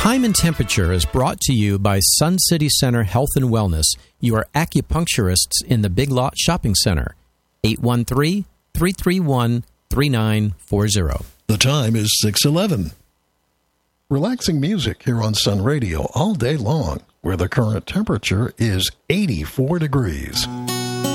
Time and Temperature is brought to you by Sun City Center Health and Wellness, your acupuncturists in the Big Lot Shopping Center. 813-331-3940. The time is 6:11. Relaxing music here on Sun Radio all day long, where the current temperature is 84 degrees.